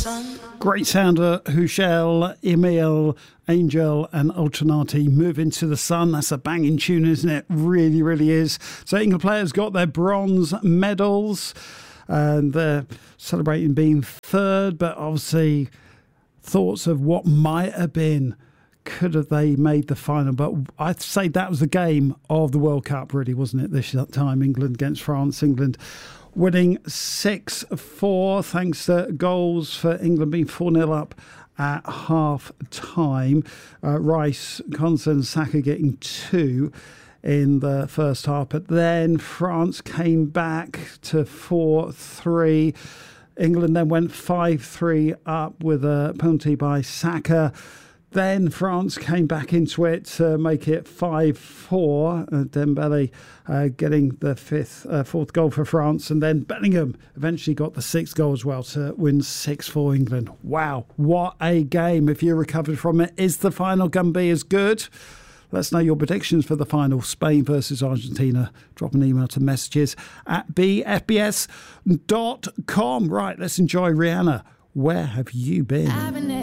Great sounder, Hushel, Emil, Angel and Alternati, Move Into the Sun. That's a banging tune, isn't it? Really, really is. So England players got their bronze medals and they're celebrating being third, but obviously thoughts of what might have been. Could have they made the final? But I'd say that was the game of the World Cup, really, wasn't it, this time? England against France. England winning 6-4 thanks to goals for England being 4-0 up at half time. Rice, Conson, Saka getting 2 in the first half. But then France came back to 4-3. England then went 5-3 up with a penalty by Saka. Then France came back into it to make it 5-4. Dembele getting the fourth goal for France. And then Bellingham eventually got the sixth goal as well to win 6-4 England. Wow, what a game. If you recovered from it, is the final going to be as good? Let's know your predictions for the final. Spain versus Argentina. Drop an email to messages at bfbs.com. Right, let's enjoy Rihanna. Where have you been?